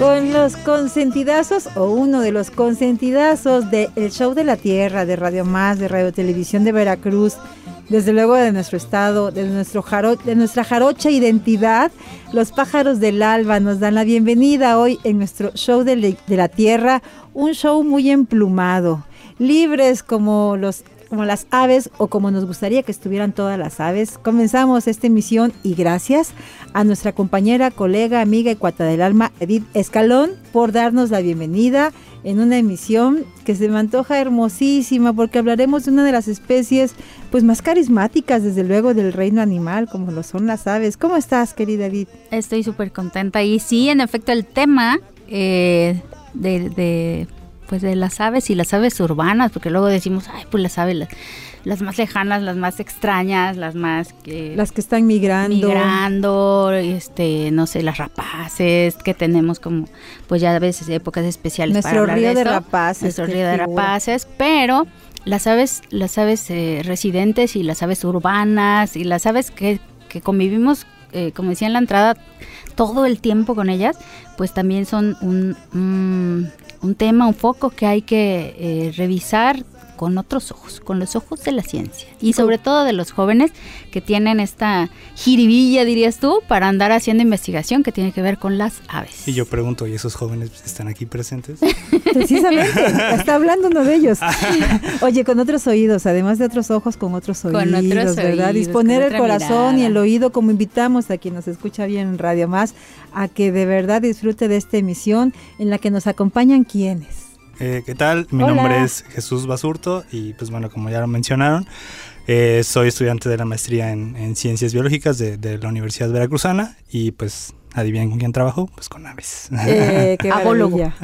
Con los consentidazos o uno de los consentidazos de El Show de la Tierra, de Radio Más, de Radio Televisión de Veracruz, desde luego de nuestro estado, de nuestra jarocha identidad, los pájaros del alba nos dan la bienvenida hoy en nuestro Show de la Tierra, un show muy emplumado, libres como las aves o como nos gustaría que estuvieran todas las aves. Comenzamos esta emisión y gracias a nuestra compañera, colega, amiga y cuata del alma, Edith Escalón, por darnos la bienvenida en una emisión que se me antoja hermosísima porque hablaremos de una de las especies pues más carismáticas desde luego del reino animal como lo son las aves. ¿Cómo estás, querida Edith? Estoy súper contenta y sí, en efecto el tema pues de las aves y las aves urbanas, porque luego decimos, ay, pues las aves, las más lejanas, las más extrañas, las que están migrando, no sé, las rapaces que tenemos como, pues ya a veces épocas especiales para hablar de nuestro río de rapaces, pero las aves residentes y las aves urbanas y las aves que convivimos, como decía en la entrada, todo el tiempo con ellas, pues también son un tema, un foco que hay que revisar con otros ojos, con los ojos de la ciencia y sobre todo de los jóvenes que tienen esta jiribilla, dirías tú, para andar haciendo investigación que tiene que ver con las aves. Y yo pregunto, ¿y esos jóvenes están aquí presentes? Precisamente, está hablando uno de ellos. Oye, con otros oídos, además de otros ojos, con otros oídos, ¿verdad? Disponer el corazón y el oído, como invitamos a quien nos escucha bien en Radio Más, a que de verdad disfrute de esta emisión en la que nos acompañan ¿quiénes? ¿Qué tal? Mi nombre es Jesús Basurto y pues bueno, como ya lo mencionaron, soy estudiante de la maestría en Ciencias Biológicas de la Universidad Veracruzana y pues adivinen con quién trabajo, pues con aves. ¡Qué maravilla!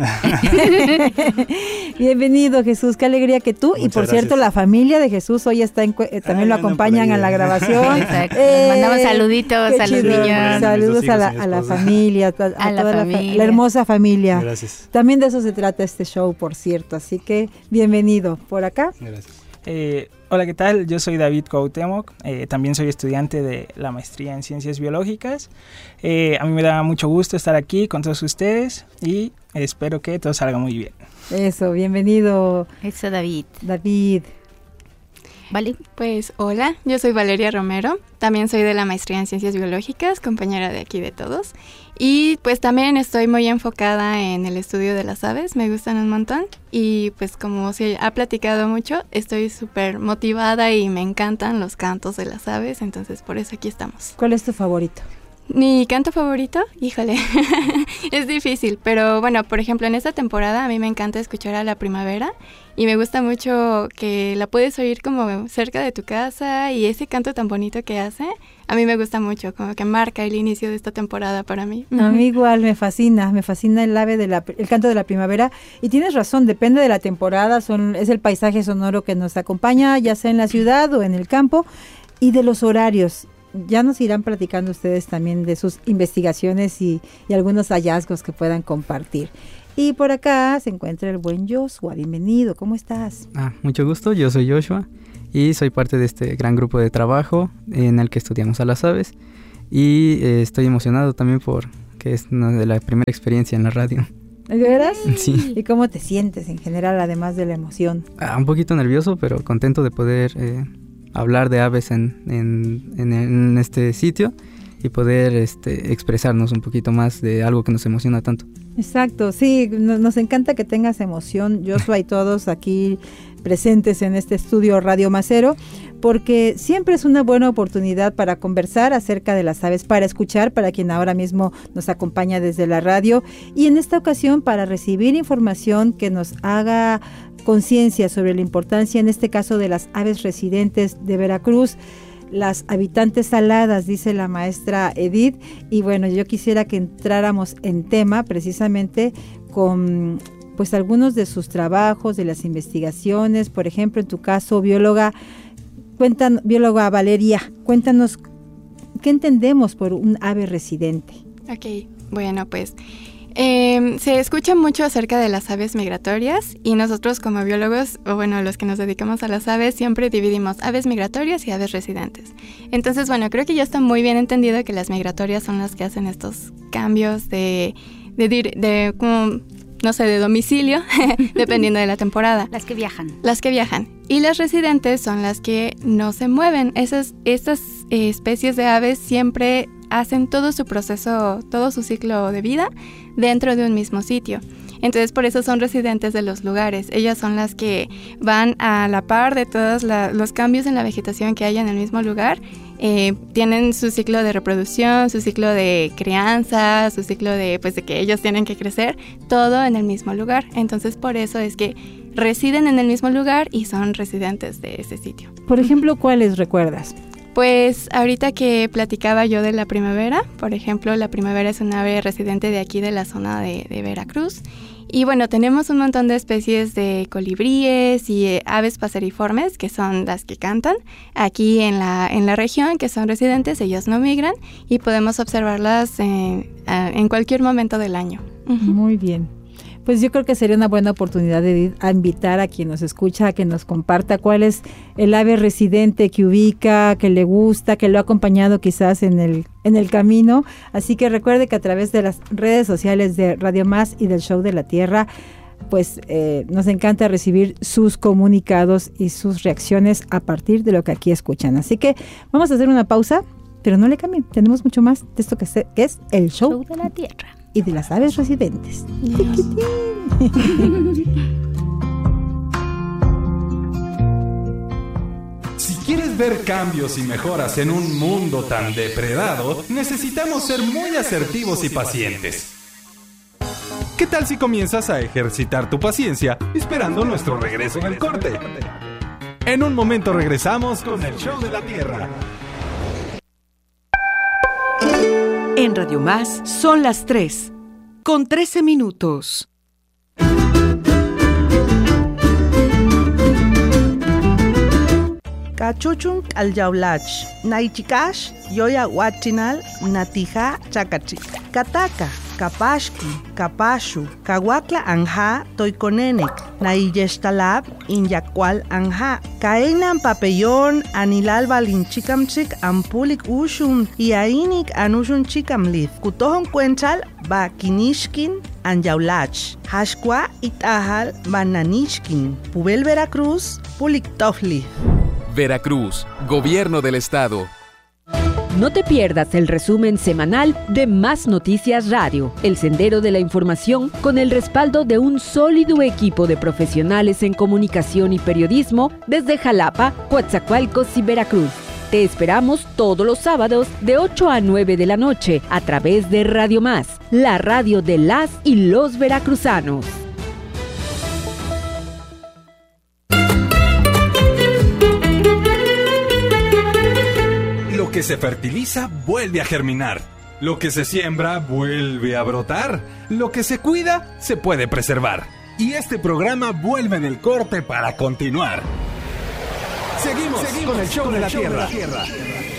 Bienvenido, Jesús, qué alegría que tú. Muchas y por gracias. Cierto, la familia de Jesús hoy está también lo acompañan a la grabación. Exacto. Mandamos saluditos a los niños. Saludos a la familia, a toda la hermosa familia. Gracias. También de eso se trata este show, por cierto, así que bienvenido. ¿Por acá? Gracias. Hola, ¿qué tal? Yo soy David Cuauhtémoc, también soy estudiante de la maestría en Ciencias Biológicas. A mí me da mucho gusto estar aquí con todos ustedes y espero que todo salga muy bien. Eso, bienvenido. Eso, David. Vale, pues hola, yo soy Valeria Romero, también soy de la maestría en Ciencias Biológicas, compañera de aquí de todos. Y pues también estoy muy enfocada en el estudio de las aves, me gustan un montón. Y pues como se ha platicado mucho, estoy súper motivada y me encantan los cantos de las aves, entonces por eso aquí estamos. ¿Cuál es tu favorito? Mi canto favorito, híjole, es difícil, pero bueno, por ejemplo, en esta temporada a mí me encanta escuchar a la primavera y me gusta mucho que la puedes oír como cerca de tu casa y ese canto tan bonito que hace, a mí me gusta mucho, como que marca el inicio de esta temporada para mí. A mí igual, me fascina el canto de la primavera y tienes razón, depende de la temporada, es el paisaje sonoro que nos acompaña, ya sea en la ciudad o en el campo y de los horarios. Ya nos irán platicando ustedes también de sus investigaciones y algunos hallazgos que puedan compartir. Y por acá se encuentra el buen Joshua. Bienvenido, ¿cómo estás? Mucho gusto, yo soy Joshua y soy parte de este gran grupo de trabajo en el que estudiamos a las aves y estoy emocionado también porque es una de la primera experiencia en la radio. ¿De veras? Sí. ¿Y cómo te sientes en general, además de la emoción? Un poquito nervioso, pero contento de poder hablar de aves en este sitio y poder expresarnos un poquito más de algo que nos emociona tanto. Exacto, sí, nos encanta que tengas emoción, Joshua y todos aquí presentes en este estudio Radio Macero, porque siempre es una buena oportunidad para conversar acerca de las aves, para escuchar para quien ahora mismo nos acompaña desde la radio y en esta ocasión para recibir información que nos haga conciencia sobre la importancia, en este caso, de las aves residentes de Veracruz, las habitantes aladas, dice la maestra Edith, y bueno, yo quisiera que entráramos en tema precisamente con pues algunos de sus trabajos, de las investigaciones, por ejemplo, en tu caso, bióloga Valeria, cuéntanos, ¿qué entendemos por un ave residente? Ok, bueno, pues se escucha mucho acerca de las aves migratorias y nosotros como biólogos, o bueno, los que nos dedicamos a las aves, siempre dividimos aves migratorias y aves residentes. Entonces, bueno, creo que ya está muy bien entendido que las migratorias son las que hacen estos cambios de de domicilio, dependiendo de la temporada. Las que viajan. Y las residentes son las que no se mueven. Estas especies de aves siempre hacen todo su proceso, todo su ciclo de vida dentro de un mismo sitio. Entonces, por eso son residentes de los lugares. Ellas son las que van a la par de todos los cambios en la vegetación que hay en el mismo lugar. Tienen su ciclo de reproducción, su ciclo de crianza, su ciclo de que ellos tienen que crecer, todo en el mismo lugar. Entonces, por eso es que residen en el mismo lugar y son residentes de ese sitio. Por ejemplo, ¿cuáles recuerdas? Pues ahorita que platicaba yo de la primavera, por ejemplo, la primavera es un ave residente de aquí de la zona de Veracruz. Y bueno, tenemos un montón de especies de colibríes y aves paseriformes, que son las que cantan aquí en la región, que son residentes, ellas no migran y podemos observarlas en cualquier momento del año. Muy bien. Pues yo creo que sería una buena oportunidad de invitar a quien nos escucha a que nos comparta cuál es el ave residente que ubica, que le gusta, que lo ha acompañado quizás en el camino. Así que recuerde que a través de las redes sociales de Radio Más y del Show de la Tierra, pues nos encanta recibir sus comunicados y sus reacciones a partir de lo que aquí escuchan. Así que vamos a hacer una pausa, pero no le cambien, tenemos mucho más de esto que es el Show de la Tierra y de las aves residentes. Si quieres ver cambios y mejoras en un mundo tan depredado, necesitamos ser muy asertivos y pacientes. ¿Qué tal si comienzas a ejercitar tu paciencia esperando nuestro regreso del corte? En un momento regresamos con el Show de la Tierra. En Radio Más son las 3:13. Cachuchun alyaulach, naichikash, yoya huachinal, natija chacachi. Kataka, kapashki, kapashu, kawakla anja, toiconenek, naiyestalab, inyacual anja. Kaenan papellón, anilal balinchikamchik, ampulik ushun, iainik anushun chikamlith. Kutohon cuenchal, ba kinishkin, anyaulach. Hashkwa itahal, bananishkin. Pubel Veracruz, pulik tofli. Veracruz, Gobierno del Estado. No te pierdas el resumen semanal de Más Noticias Radio, el sendero de la información con el respaldo de un sólido equipo de profesionales en comunicación y periodismo desde Jalapa, Coatzacoalcos y Veracruz. Te esperamos todos los sábados de 8 a 9 de la noche a través de Radio Más, la radio de las y los veracruzanos. Lo que se fertiliza vuelve a germinar. Lo que se siembra vuelve a brotar. Lo que se cuida se puede preservar. Y este programa vuelve del corte para continuar. Seguimos con el Show de la Tierra.